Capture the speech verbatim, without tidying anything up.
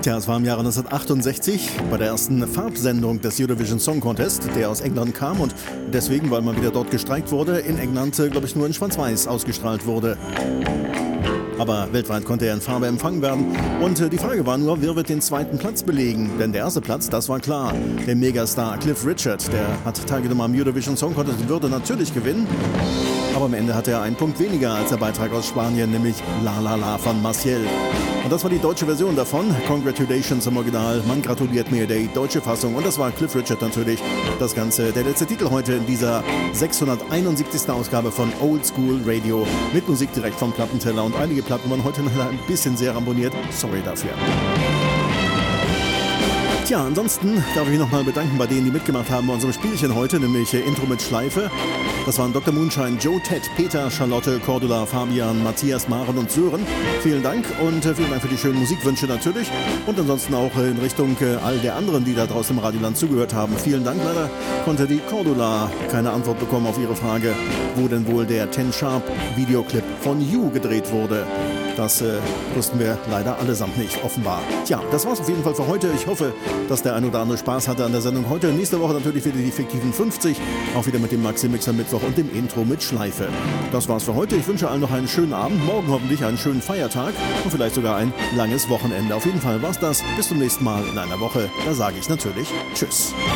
Tja, es war im Jahre neunzehnhundertachtundsechzig bei der ersten Farbsendung des Eurovision Song Contest, der aus England kam und deswegen, weil mal wieder dort gestreikt wurde, in England, glaube ich, nur in Schwarz-Weiß ausgestrahlt wurde. Aber weltweit konnte er in Farbe empfangen werden. Und äh, die Frage war nur, wer wird den zweiten Platz belegen? Denn der erste Platz, das war klar. Der Megastar Cliff Richard, der hat teilgenommen am Eurovision Song Contest und würde natürlich gewinnen. Aber am Ende hatte er einen Punkt weniger als der Beitrag aus Spanien, nämlich La La La von Maciel. Und das war die deutsche Version davon. Congratulations im Original. Man gratuliert mir, die deutsche Fassung. Und das war Cliff Richard natürlich. Das Ganze, der letzte Titel heute in dieser sechshunderteinundsiebzigsten Ausgabe von Old School Radio. Mit Musik direkt vom Plattenteller. Und einige Platten waren heute noch ein bisschen sehr ramponiert. Sorry dafür. Tja, ansonsten darf ich mich nochmal bedanken bei denen, die mitgemacht haben bei unserem Spielchen heute, nämlich Intro mit Schleife. Das waren Doktor Moonshine, Joe, Ted, Peter, Charlotte, Cordula, Fabian, Matthias, Maren und Sören. Vielen Dank und vielen Dank für die schönen Musikwünsche natürlich. Und ansonsten auch in Richtung all der anderen, die da draußen im Radioland zugehört haben. Vielen Dank. Leider konnte die Cordula keine Antwort bekommen auf ihre Frage, wo denn wohl der Ten Sharp Videoclip von You gedreht wurde. Das äh, wussten wir leider allesamt nicht, offenbar. Tja, das war's auf jeden Fall für heute. Ich hoffe, dass der ein oder andere Spaß hatte an der Sendung heute. Nächste Woche natürlich wieder die fiktiven fünfzig, auch wieder mit dem Maxi-Mixer Mittwoch und dem Intro mit Schleife. Das war's für heute. Ich wünsche allen noch einen schönen Abend, morgen hoffentlich einen schönen Feiertag und vielleicht sogar ein langes Wochenende. Auf jeden Fall war's das. Bis zum nächsten Mal in einer Woche. Da sage ich natürlich Tschüss.